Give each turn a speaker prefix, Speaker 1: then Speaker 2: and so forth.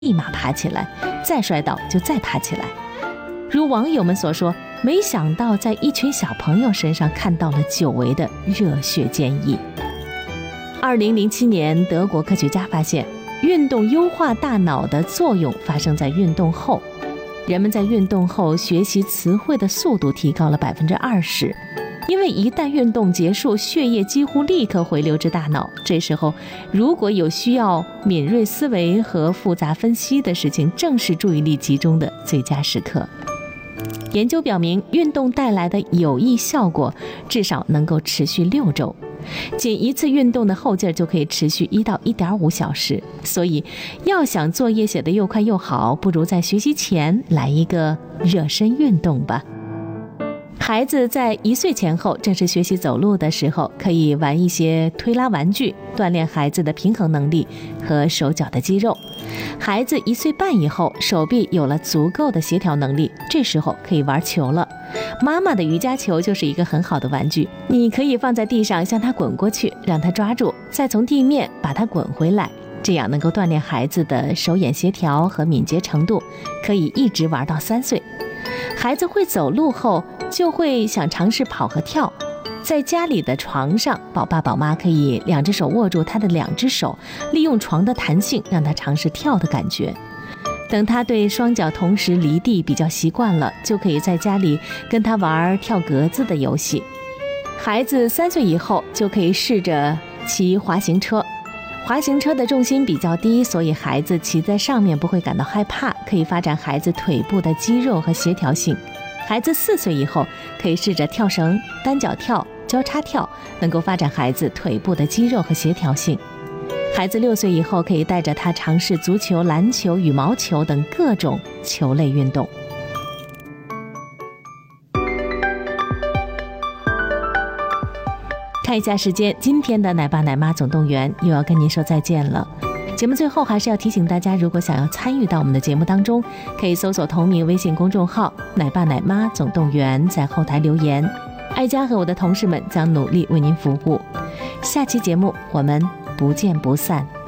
Speaker 1: 立马爬起来，再摔倒就再爬起来。如网友们所说，没想到在一群小朋友身上看到了久违的热血健异。2007年，德国科学家发现，运动优化大脑的作用发生在运动后，人们在运动后学习词汇的速度提高了20%。因为一旦运动结束，血液几乎立刻回流至大脑，这时候如果有需要敏锐思维和复杂分析的事情，正是注意力集中的最佳时刻。研究表明，运动带来的有益效果至少能够持续6周，仅一次运动的后劲儿就可以持续1到1.5小时。所以要想作业写得又快又好，不如在学习前来一个热身运动吧。孩子在1岁前后，正是学习走路的时候，可以玩一些推拉玩具，锻炼孩子的平衡能力和手脚的肌肉。孩子1岁半以后，手臂有了足够的协调能力，这时候可以玩球了。妈妈的瑜伽球就是一个很好的玩具，你可以放在地上向它滚过去，让它抓住，再从地面把它滚回来，这样能够锻炼孩子的手眼协调和敏捷程度，可以一直玩到3岁。孩子会走路后，就会想尝试跑和跳。在家里的床上，宝爸宝妈可以2只手握住他的2只手，利用床的弹性让他尝试跳的感觉。等他对双脚同时离地比较习惯了，就可以在家里跟他玩跳格子的游戏。孩子3岁以后就可以试着骑滑行车。滑行车的重心比较低，所以孩子骑在上面不会感到害怕，可以发展孩子腿部的肌肉和协调性。孩子4岁以后可以试着跳绳、单脚跳、交叉跳，能够发展孩子腿部的肌肉和协调性。孩子6岁以后可以带着他尝试足球、篮球、羽毛球等各种球类运动。看一下时间，今天的奶爸奶妈总动员又要跟您说再见了。节目最后还是要提醒大家，如果想要参与到我们的节目当中，可以搜索同名微信公众号奶爸奶妈总动员，在后台留言，艾佳和我的同事们将努力为您服务。下期节目我们不见不散。